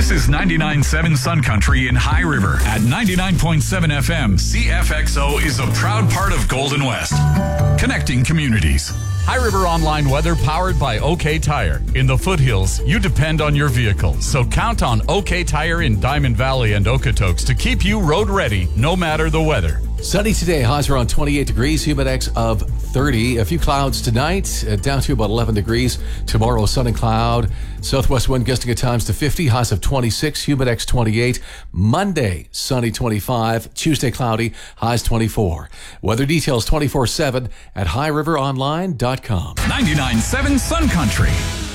This is 99.7 Sun Country in High River. At 99.7 FM, CFXO is a proud part of Golden West. Connecting communities. High River Online weather powered by OK Tire. In the foothills, you depend on your vehicle. So count on OK Tire in Diamond Valley and Okotoks to keep you road ready no matter the weather. Sunny today, highs around 28 degrees, humidex of 30. A few clouds tonight, down to about 11 degrees. Tomorrow, sun and cloud. Southwest wind gusting at times to 50, highs of 26, humidex 28. Monday, sunny 25. Tuesday, cloudy, highs 24. Weather details 24/7 at highriveronline.com. 99.7 Sun Country.